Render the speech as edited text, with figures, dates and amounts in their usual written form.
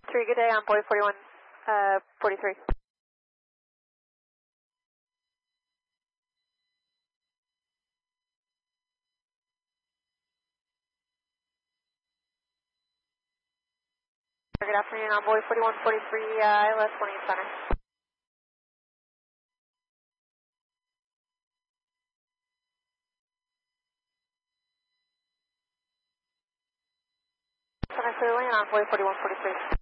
3, good day, Envoy 41, 43. Good afternoon, Envoy 41, 43, ILS 28 Center. Center clearly, and Envoy 41, 43.